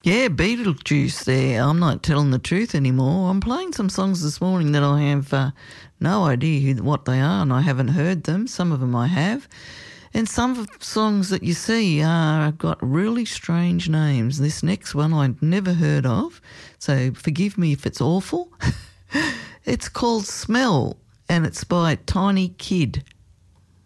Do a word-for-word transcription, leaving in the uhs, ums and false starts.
Yeah, Beetlejuice there. I'm not telling the truth anymore. I'm playing some songs this morning that I have uh, no idea who, what they are, and I haven't heard them. Some of them I have. And some of the songs that you see are got really strange names. This next one I'd never heard of, so forgive me if it's awful. It's called Smell, and it's by Tiny Kid.